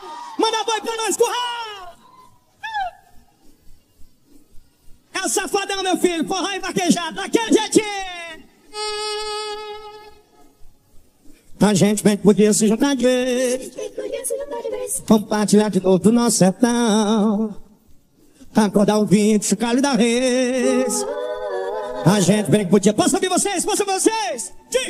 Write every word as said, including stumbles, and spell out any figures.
Manda boi pra nós, curral! É o safadão, meu filho, forró e vaquejado, daquele jeitinho! A gente bem que podia se juntar de vez, compartilhar de novo do nosso sertão, acordar o vinho, chocalho da reis. A gente bem que podia... Posso ouvir vocês? Posso ouvir vocês? Diga!